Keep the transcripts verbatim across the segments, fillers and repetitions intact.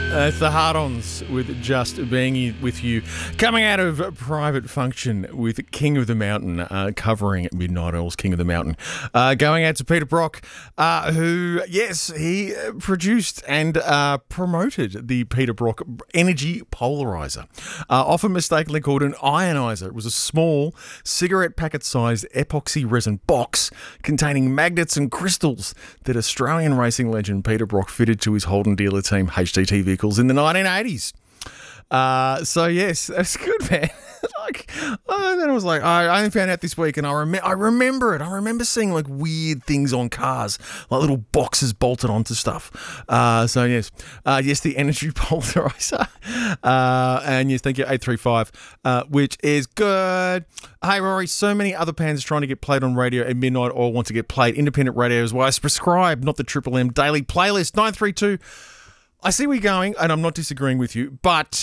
Uh, it's the Hard-Ons with Just Being With You. Coming out of Private Function with King of the Mountain, uh, covering Midnight Oil's King of the Mountain. Uh, going out to Peter Brock, uh, who, yes, he produced and uh, promoted the Peter Brock Energy Polarizer. Uh, often mistakenly called an ionizer. It was a small, cigarette packet-sized epoxy resin box containing magnets and crystals that Australian racing legend Peter Brock fitted to his Holden dealer team H T T vehicles in the nineteen eighties. Uh, so yes, that's good, man. like, uh, then I was like, I, I only found out this week, and I remember, I remember it. I remember seeing like weird things on cars, like little boxes bolted onto stuff. Uh, so yes, uh, yes, the energy polarizer, uh, and yes, thank you, eight three five, uh, which is good. Hey Rory, so many other bands trying to get played on radio at midnight or want to get played. Independent radio is why I prescribe, not the Triple M daily playlist. Nine three two. I see where you're going, and I'm not disagreeing with you, but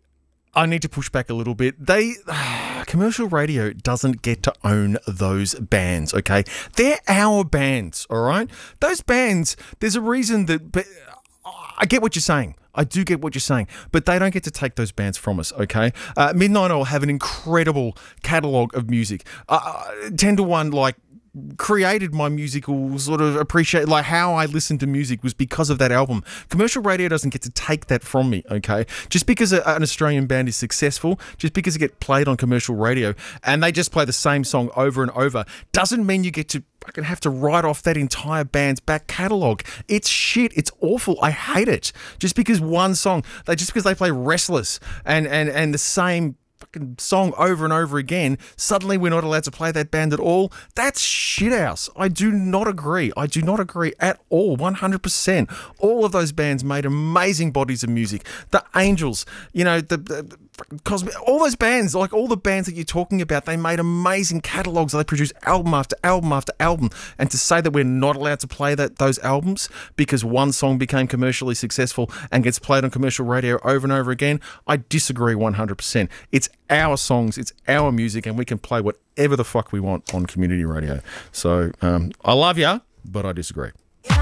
I need to push back a little bit. They, commercial radio doesn't get to own those bands, okay? They're our bands, all right? Those bands, there's a reason that, but I get what you're saying. I do get what you're saying, but they don't get to take those bands from us, okay? Uh, Midnight Oil have an incredible catalogue of music. Uh, ten to one, like, created my musical sort of appreciate, like how I listen to music was because of that album. Commercial radio doesn't get to take that from me, okay? Just because a, an Australian band is successful, just because it gets played on commercial radio and they just play the same song over and over, doesn't mean you get to fucking have to write off that entire band's back catalogue. It's shit. It's awful. I hate it. Just because one song, they just because they play Restless and and and the same fucking song over and over again, suddenly we're not allowed to play that band at all. That's shithouse. I do not agree. I do not agree at all. one hundred percent. All of those bands made amazing bodies of music. The Angels, you know, the, the, the Cosmic, all those bands, like all the bands that you're talking about, they made amazing catalogues. They produced album after album after album. And to say that we're not allowed to play that those albums because one song became commercially successful and gets played on commercial radio over and over again, I disagree one hundred percent. It's our songs, it's our music, and we can play whatever the fuck we want on community radio. So um, I love ya, but I disagree.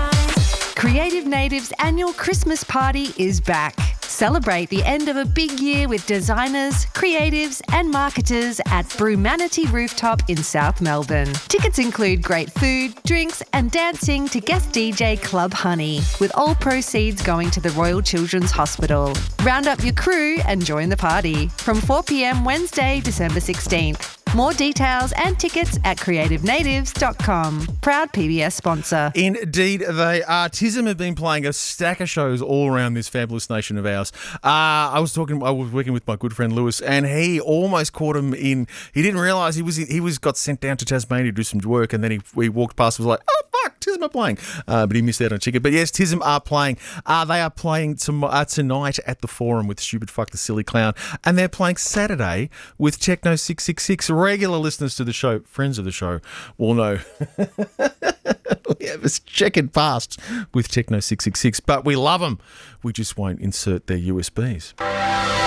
Creative Native's annual Christmas party is back. Celebrate the end of a big year with designers, creatives and marketers at Brumanity Rooftop in South Melbourne. Tickets include great food, drinks and dancing to guest D J Club Honey, with all proceeds going to the Royal Children's Hospital. Round up your crew and join the party from four p m Wednesday, December sixteenth. More details and tickets at creative natives dot com. Proud P B S sponsor. Indeed, they are. Tism have been playing a stack of shows all around this fabulous nation of ours. Uh, I was talking, I was working with my good friend Lewis, and he almost caught him in. He didn't realise he was he was got sent down to Tasmania to do some work, and then he he walked past and was like, oh fuck, Tism are playing, uh, but he missed out on a ticket. But yes, Tism are playing. Uh, they are playing tom- uh, tonight at the Forum with Stupid Fuck the Silly Clown, and they're playing Saturday with Techno six six six. Regular listeners to the show, friends of the show, will know we have a checkered past with Techno six six six, but we love them. We just won't insert their U S Bs.